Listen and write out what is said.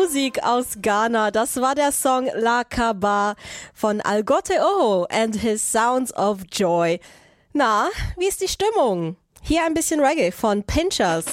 Musik aus Ghana. Das war der Song La Kaba von Algote Oho and his Sounds of Joy. Na, wie ist die Stimmung? Hier ein bisschen Reggae von Pinchers.